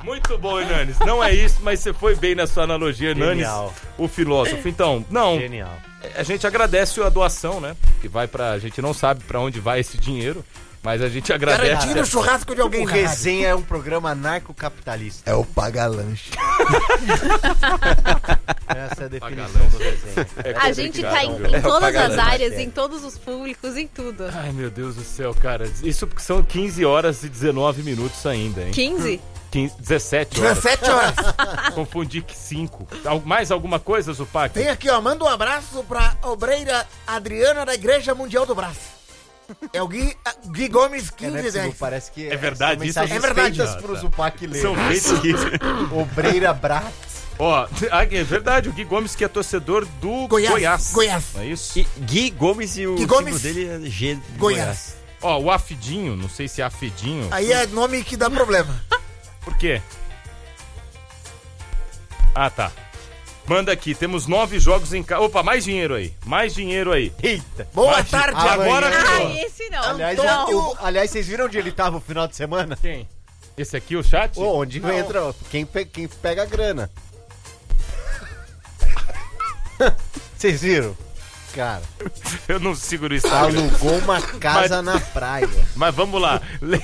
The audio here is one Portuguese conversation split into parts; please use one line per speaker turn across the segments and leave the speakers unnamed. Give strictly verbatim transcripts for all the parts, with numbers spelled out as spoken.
Muito bom, Hernanes. Não é isso, mas você foi bem na sua analogia, Hernanes,
Genial.
O filósofo. Então, não,
Genial.
a gente agradece a doação, né? Que vai pra... A gente não sabe pra onde vai esse dinheiro, mas a gente agradece.
Garantindo o churrasco de alguém.
O Resenha é um programa anarcocapitalista.
É o paga-lanche.
Essa é a definição do Resenha.
É
A gente tá em,
complicado,
em
viu?
todas as
pagador.
áreas, em todos os públicos, em tudo.
Ai, meu Deus do céu, cara. Isso porque são quinze horas e dezenove minutos ainda, hein?
quinze?
quinze, dezessete horas.
dezessete horas.
Confundi que cinco. Mais alguma coisa, Zupac?
Tem aqui, ó, manda um abraço pra obreira Adriana da Igreja Mundial do Braço. É o Gui, Gui Gomes
É, né,
quinze
Silvio?
dez.
Parece que
É verdade,
são
isso
mensagens
é verdade.
feitas pro Zupac ler.
São feitos aqui.
Obreira Bratz.
Ó, ah, é verdade, o Gui Gomes que é torcedor do
Goiás.
Goiás.
Goiás.
Não é isso?
E Gui Gomes e o
Gui
símbolo
Gomes.
dele é G de
Goiás.
Ó, o Afidinho, não sei se é Afidinho.
Aí é nome que dá problema.
Por quê? Ah, tá. Manda aqui, temos nove jogos em casa. Opa, mais dinheiro aí. Mais dinheiro aí.
Eita.
Boa
Mais-
tarde.
Ah, agora
Amanhã.
ficou.
Ah, esse não.
Aliás,
Antônio-
é- o- aliás, vocês viram onde ele tava no final de semana?
Quem? Esse aqui, o chat?
Ô, onde entra quem, pe- quem pega a grana. Vocês viram? Cara,
Eu não seguro isso. Mas,
alugou uma casa na praia.
mas vamos lá. Le-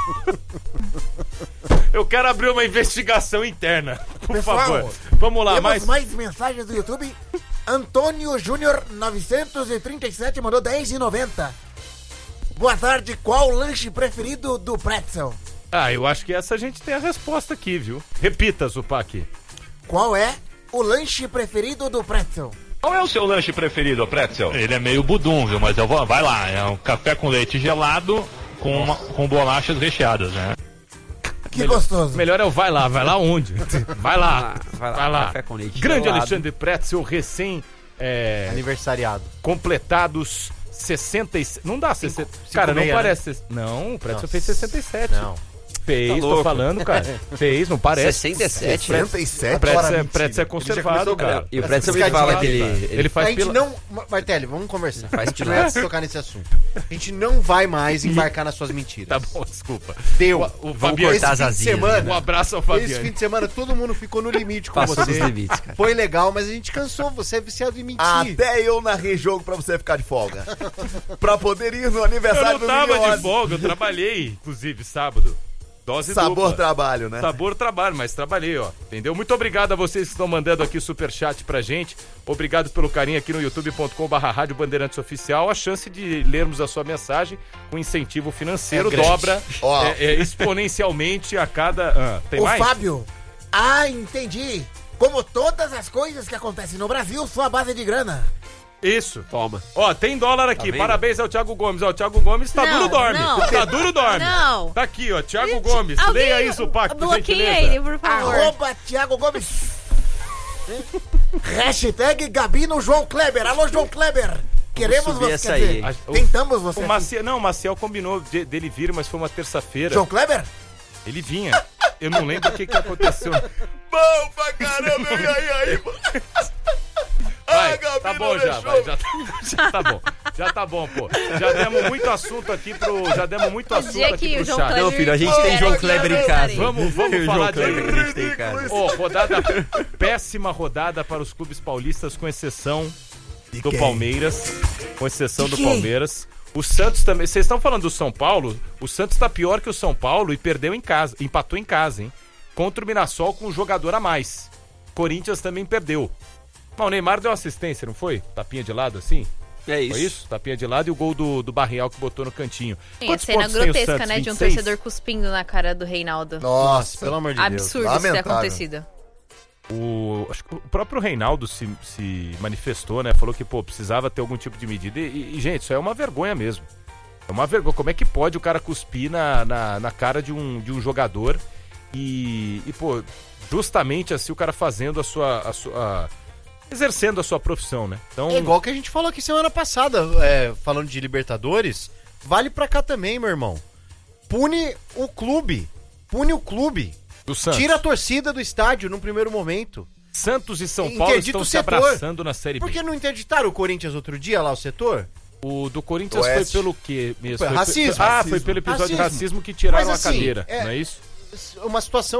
Eu quero abrir uma investigação interna, por
Pessoal,
favor. Vamos lá,
Temos
mais...
mais mensagens do YouTube. Antônio Júnior novecentos e trinta e sete mandou dez e noventa. Boa tarde, qual o lanche preferido do Pretzel?
Ah, eu acho que essa a gente tem a resposta aqui, viu? Repita, Zupac.
Qual é o lanche preferido do Pretzel?
Qual é o seu lanche preferido, Pretzel?
Ele é meio budum, viu? Mas eu vou, vai lá, é um café com leite gelado com, uma, com bolachas recheadas, né?
Que gostoso.
Melhor é o vai lá, vai lá onde? Vai lá,
Vai lá,
vai lá.
café com leite
Grande
gelado.
Alexandre Pretzel, recém é,
Aniversariado.
completados sessenta e sete. Não dá sessenta.
cinco
Cara, não
meia,
parece. Não, o Pretzel
Não.
fez sessenta e sete.
Não.
Fez,
Tá
tô
louco.
falando, cara. Fez, não parece.
sessenta e sete.
sessenta e sete?
Pretzel,
Agora,
é- Pretzel é conservado, cara.
E o
Essa
Pretzel me
piscadinha
fala
aqui,
que ele,
Ele
ele
faz
a gente
pela...
não... Martelli, vamos conversar.
Faz
a gente
de
não ia
lado.
tocar nesse assunto. A gente não vai mais embarcar nas suas mentiras.
Tá bom, desculpa.
Deu.
O, o
Vamos
Fabiano,
cortar
esse
as
fim de
asinhas,
semana...
um abraço ao
Esse
Fabiano.
fim de semana todo mundo ficou no limite com
Passou
você.
dos limites, cara.
Foi legal, mas a gente cansou. Você é viciado em mentir.
Até eu narrei jogo pra você ficar de folga. Pra poder ir no
Eu
aniversário
não
do
tava
Miliones.
de folga, eu trabalhei, inclusive, sábado. Dose
Sabor
dupla.
trabalho, né?
Sabor trabalho, mas trabalhei, ó. Entendeu? Muito obrigado a vocês que estão mandando aqui o superchat pra gente. Obrigado pelo carinho aqui no youtube ponto com barra Rádio Bandeirantes Oficial. A chance de lermos a sua mensagem com incentivo financeiro
É grande.
dobra
Ó.
é, é, exponencialmente a cada... Ah, tem
o
mais?
Fábio. Ah, entendi. Como todas as coisas que acontecem no Brasil, sua base de grana.
Isso.
Toma.
Ó, tem dólar aqui.
vendo?
Parabéns ao Thiago Gomes. Ó, o Thiago Gomes tá
Não,
duro dorme.
não.
Tá duro dorme.
Não.
Tá aqui, ó. Thiago
Gente,
Gomes.
alguém
Leia isso, Paco, por
bloqueia
gentileza.
ele, por favor.
Arroba Thiago Gomes. Hashtag Gabino João Kleber. Alô, João Kleber. Queremos
subir
você.
essa
quer
aí,
dizer,
hein?
A- o-
tentamos você.
O Maciel, não, o Maciel combinou de- dele vir, mas foi uma terça-feira.
João Kleber?
Ele vinha. Eu não lembro o que, que aconteceu.
Bom pra caramba, e aí, aí, mano?
Vai,
Ah, Gabi,
tá
não
bom já,
deixou.
vai, já, tá, já tá bom. Já tá bom, pô. Já demos muito assunto aqui pro. Já demos muito
O
assunto
dia
aqui
que
pro
o João
chat.
Kleber...
Não, filho, a gente
vier
tem João
aqui,
Kleber em
eu
casa.
farei.
Vamos, vamos
O
falar
João
de.
Kleber que a gente tem em casa.
Ô, rodada. Péssima rodada para os clubes paulistas, com exceção
De
do
quem?
Palmeiras. Com exceção
De
do
quem?
Palmeiras. O Santos também. Vocês estão falando do São Paulo? O Santos tá pior que o São Paulo e perdeu em casa. Empatou em casa, hein? Contra o Mirassol com um jogador a mais. Corinthians também perdeu. Mas o Neymar deu assistência, não foi? Tapinha de lado assim?
É isso.
Foi isso? Tapinha de lado e o gol do, do Barreal que botou no cantinho.
Tem a
Quantos
cena
pontos tem o
grotesca,
Santos?
né, de um
vinte e seis?
torcedor cuspindo na cara do Reinaldo.
Nossa,
Pelo amor de Deus.
Absurdo isso ter
lamentável.
acontecido.
O, acho que o próprio Reinaldo se, se manifestou, né? Falou que, pô, precisava ter algum tipo de medida. E, e, gente, isso é uma vergonha mesmo. É uma vergonha. Como é que pode o cara cuspir na, na, na cara de um, de um jogador e, e, pô, justamente assim o cara fazendo a sua... A sua exercendo a sua profissão, né? Então,
É igual que a gente falou aqui semana passada, é, falando de Libertadores, vale pra cá também, meu irmão. Pune o clube. Pune o clube.
do Santos.
Tira a torcida do estádio num primeiro momento.
Santos e São Paulo
Interdita
estão
o
se
setor.
abraçando na Série B.
Por que não interditaram o Corinthians outro dia lá, o setor?
O do Corinthians
Oeste.
foi pelo quê mesmo?
Foi
Foi
racismo.
Ah,
Racismo.
foi pelo episódio de
Racismo.
racismo que tiraram
Mas,
a
assim,
cadeira,
é-
não é isso?
Uma situação